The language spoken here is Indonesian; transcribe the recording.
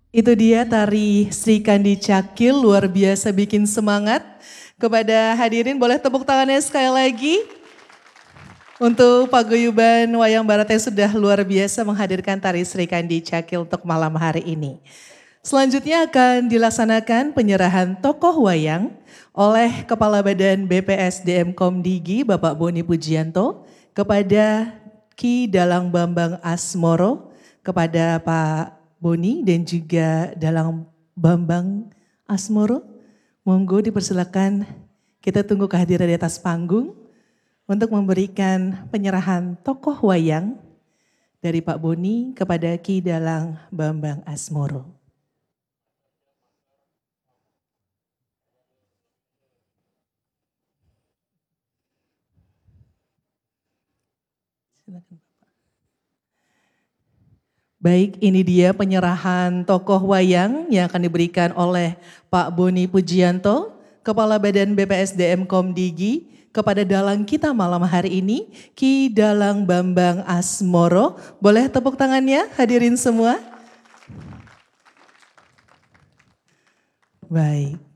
Itu dia tari Sri Kandi Cakil, luar biasa bikin semangat. Kepada hadirin boleh tepuk tangannya sekali lagi. Untuk paguyuban Wayang Barat yang sudah luar biasa menghadirkan tari Sri Kandi Cakil untuk malam hari ini. Selanjutnya akan dilaksanakan penyerahan tokoh wayang oleh Kepala Badan BPSDM Komdigi Bapak Boni Pujianto kepada Ki Dalang Bambang Asmoro, kepada Pak Boni dan juga Dalang Bambang Asmoro. Monggo dipersilakan, kita tunggu kehadiran di atas panggung untuk memberikan penyerahan tokoh wayang dari Pak Boni kepada Ki Dalang Bambang Asmoro. Silakan. Baik, ini dia penyerahan tokoh wayang yang akan diberikan oleh Pak Boni Pujianto, Kepala Badan BPSDM Komdigi, kepada dalang kita malam hari ini, Ki Dalang Bambang Asmoro. Boleh tepuk tangannya hadirin semua? Baik.